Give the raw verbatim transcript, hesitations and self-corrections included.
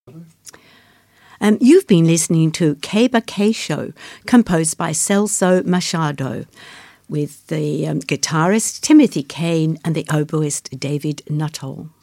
Um, you've been listening to Keba K Show, composed by Celso Machado, with the um, guitarist Timothy Kane and the oboist David Nuttall.